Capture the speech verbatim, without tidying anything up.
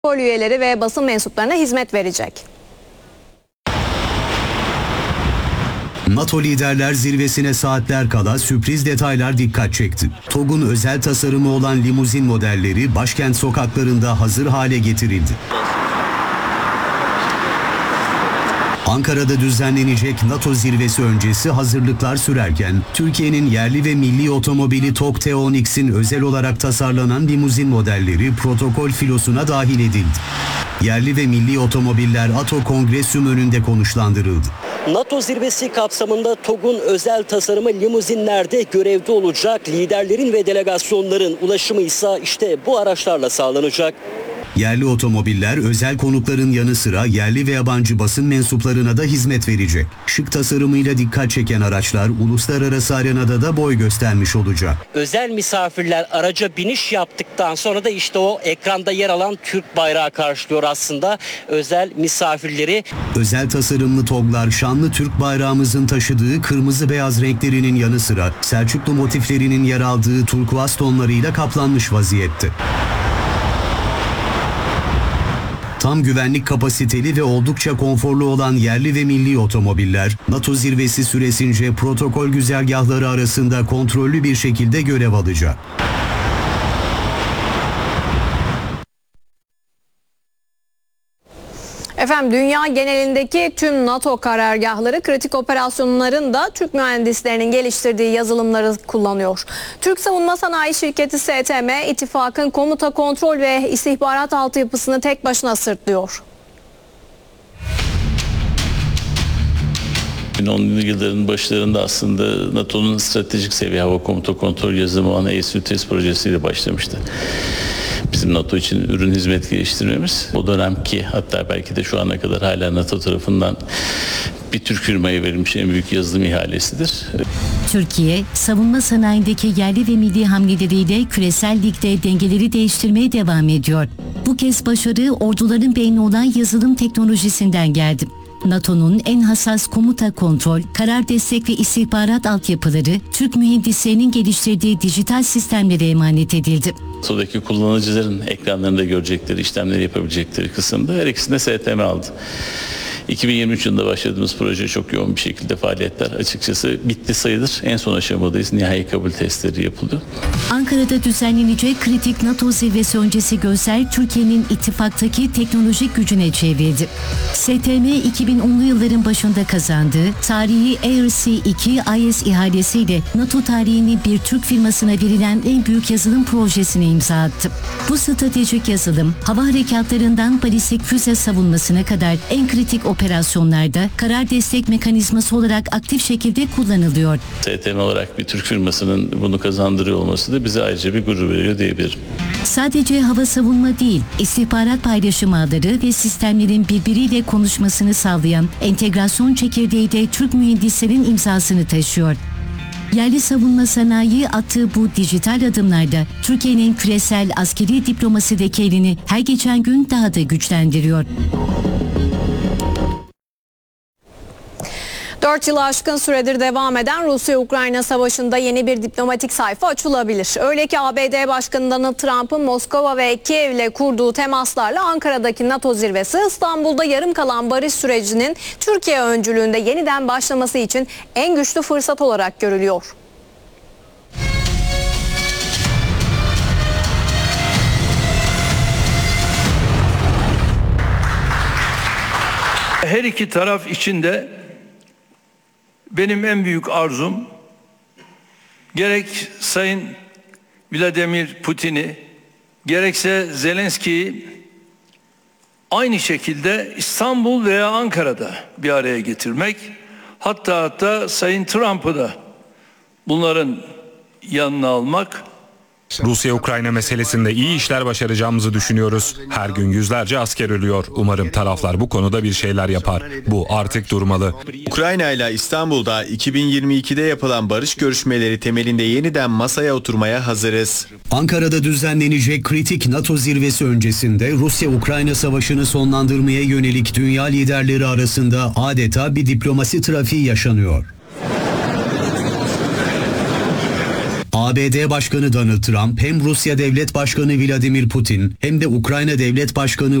Protokol üyeleri ve basın mensuplarına hizmet verecek. NATO Liderler Zirvesi'ne saatler kala sürpriz detaylar dikkat çekti. TOG'un özel tasarımı olan limuzin modelleri başkent sokaklarında hazır hale getirildi. Ankara'da düzenlenecek NATO zirvesi öncesi hazırlıklar sürerken, Türkiye'nin yerli ve milli otomobili TOG T-Onix'in özel olarak tasarlanan limuzin modelleri protokol filosuna dahil edildi. Yerli ve milli otomobiller ATO Kongresyum önünde konuşlandırıldı. NATO zirvesi kapsamında TOG'un özel tasarımı limuzinlerde görevde olacak. Liderlerin ve delegasyonların ulaşımı ise işte bu araçlarla sağlanacak. Yerli otomobiller özel konukların yanı sıra yerli ve yabancı basın mensuplarına da hizmet verecek. Şık tasarımıyla dikkat çeken araçlar uluslararası arenada da boy göstermiş olacak. Özel misafirler araca biniş yaptıktan sonra da işte o ekranda yer alan Türk bayrağı karşılıyor aslında özel misafirleri. Özel tasarımlı TOG'lar şanlı Türk bayrağımızın taşıdığı kırmızı beyaz renklerinin yanı sıra Selçuklu motiflerinin yer aldığı turkuaz tonlarıyla kaplanmış vaziyette. Tam güvenlik kapasiteli ve oldukça konforlu olan yerli ve milli otomobiller, NATO zirvesi süresince protokol güzergahları arasında kontrollü bir şekilde görev alacak. Efendim, dünya genelindeki tüm NATO karargahları kritik operasyonların da Türk mühendislerinin geliştirdiği yazılımları kullanıyor. Türk Savunma Sanayi Şirketi S T M, ittifakın komuta, kontrol ve istihbarat altyapısını tek başına sırtlıyor. bin onlu yılların başlarında aslında NATO'nun stratejik seviye hava komuta kontrol yazılımı olan A S U T E S projesiyle başlamıştı. Bizim NATO için ürün hizmet geliştirmemiz o dönemki, hatta belki de şu ana kadar hala NATO tarafından bir Türk firmaya verilmiş en büyük yazılım ihalesidir. Türkiye, savunma sanayindeki yerli ve milli hamleleriyle küresel ligde dengeleri değiştirmeye devam ediyor. Bu kez başarı orduların beyni olan yazılım teknolojisinden geldi. NATO'nun en hassas komuta, kontrol, karar destek ve istihbarat altyapıları Türk mühendislerinin geliştirdiği dijital sistemlere emanet edildi. NATO'daki kullanıcıların ekranlarında görecekleri, işlemleri yapabilecekleri kısımda her ikisinde S T M aldı. iki bin yirmi üç yılında başladığımız proje çok yoğun bir şekilde faaliyetler açıkçası bitti sayılır. En son aşamadayız. Nihai kabul testleri yapıldı. Ankara'da düzenlenecek kritik NATO zirvesi öncesi gözler Türkiye'nin ittifaktaki teknolojik gücüne çevrildi. S T M iki bin onlu yılların başında kazandığı tarihi A R C iki I S ihalesiyle NATO tarihinin bir Türk firmasına verilen en büyük yazılım projesine imza attı. Bu stratejik yazılım hava harekatlarından balistik füze savunmasına kadar en kritik operasyonlarda karar destek mekanizması olarak aktif şekilde kullanılıyor. S T M olarak bir Türk firmasının bunu kazandırıyor olması da bize ayrıca bir gurur veriyor diyebilirim. Sadece hava savunma değil, istihbarat paylaşım ağları ve sistemlerin birbiriyle konuşmasını sağlayan entegrasyon çekirdeği de Türk mühendislerin imzasını taşıyor. Yerli savunma sanayi attığı bu dijital adımlarda Türkiye'nin küresel askeri diplomasideki elini her geçen gün daha da güçlendiriyor. Dört yılı aşkın süredir devam eden Rusya-Ukrayna savaşında yeni bir diplomatik sayfa açılabilir. Öyle ki A B D Başkanı Donald Trump'ın Moskova ve Kiev'le kurduğu temaslarla Ankara'daki NATO zirvesi, İstanbul'da yarım kalan barış sürecinin Türkiye öncülüğünde yeniden başlaması için en güçlü fırsat olarak görülüyor. Her iki taraf için de benim en büyük arzum, gerek Sayın Vladimir Putin'i, gerekse Zelenski'yi aynı şekilde İstanbul veya Ankara'da bir araya getirmek, hatta hatta Sayın Trump'ı da bunların yanına almak. Rusya-Ukrayna meselesinde iyi işler başaracağımızı düşünüyoruz. Her gün yüzlerce asker ölüyor. Umarım taraflar bu konuda bir şeyler yapar. Bu artık durmalı. Ukrayna ile İstanbul'da iki bin yirmi ikide yapılan barış görüşmeleri temelinde yeniden masaya oturmaya hazırız. Ankara'da düzenlenecek kritik NATO zirvesi öncesinde Rusya-Ukrayna savaşını sonlandırmaya yönelik dünya liderleri arasında adeta bir diplomasi trafiği yaşanıyor. A A B D Başkanı Donald Trump hem Rusya Devlet Başkanı Vladimir Putin hem de Ukrayna Devlet Başkanı